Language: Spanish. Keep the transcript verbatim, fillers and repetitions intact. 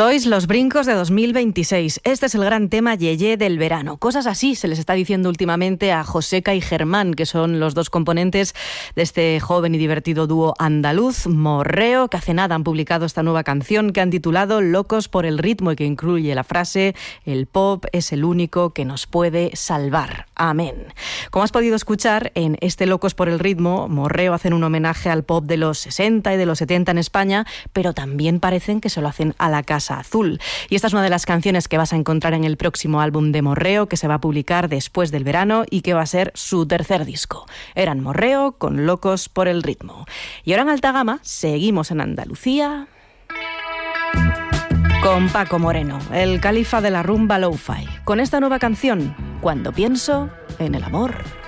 Sois los brincos de dos mil veintiséis. Este es el gran tema yeye del verano. Cosas así se les está diciendo últimamente a Joseca y Germán, que son los dos componentes de este joven y divertido dúo andaluz, Morreo, que hace nada han publicado esta nueva canción que han titulado Locos por el ritmo y que incluye la frase «El pop es el único que nos puede salvar. Amén». Como has podido escuchar, en este Locos por el ritmo, Morreo hacen un homenaje al pop de los sesenta y de los setenta en España, pero también parecen que se lo hacen a la Casa Azul. Y esta es una de las canciones que vas a encontrar en el próximo álbum de Morreo, que se va a publicar después del verano y que va a ser su tercer disco. Eran Morreo con Locos por el ritmo. Y ahora en alta gama seguimos en Andalucía con Paco Moreno, el califa de la rumba lo-fi, con esta nueva canción, Cuando pienso en el amor.